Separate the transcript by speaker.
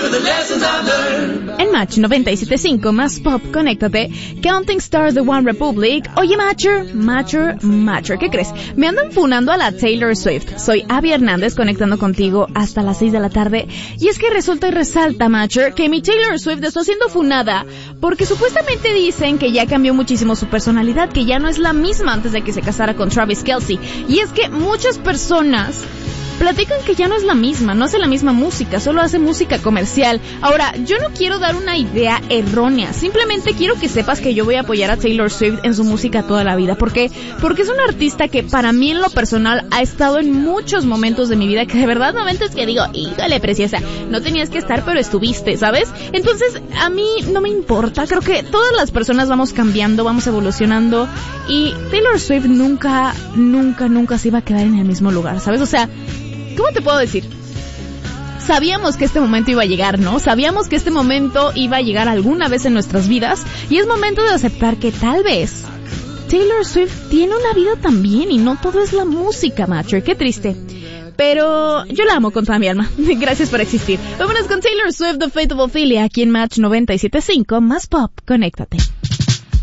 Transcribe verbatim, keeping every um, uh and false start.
Speaker 1: En Match noventa y siete punto cinco más pop, conéctate. Counting Stars de One Republic. Oye, Matcher, Matcher, Matcher, ¿qué crees? Me andan funando a la Taylor Swift. Soy Abby Hernández conectando contigo hasta las seis de la tarde. Y es que resulta y resalta, Matcher, que mi Taylor Swift está siendo funada porque supuestamente dicen que ya cambió muchísimo su personalidad, que ya no es la misma antes de que se casara con Travis Kelce. Y es que muchas personas platican que ya no es la misma, no hace la misma música, solo hace música comercial. Ahora, yo no quiero dar una idea errónea, simplemente quiero que sepas que yo voy a apoyar a Taylor Swift en su música toda la vida. ¿Por qué? Porque es una artista que para mí en lo personal ha estado en muchos momentos de mi vida que de verdad momentos que digo, híjole, preciosa, no tenías que estar pero estuviste, ¿sabes? Entonces, a mí no me importa, creo que todas las personas vamos cambiando, vamos evolucionando y Taylor Swift nunca, nunca, nunca se iba a quedar en el mismo lugar, ¿sabes? O sea, ¿cómo te puedo decir? Sabíamos que este momento iba a llegar, ¿no? Sabíamos que este momento iba a llegar alguna vez en nuestras vidas y es momento de aceptar que tal vez Taylor Swift tiene una vida también y no todo es la música, Matcher. Qué triste. Pero yo la amo con toda mi alma. Gracias por existir. Vámonos con Taylor Swift, The Fate of Ophelia, aquí en Match noventa y siete punto cinco, más pop, conéctate.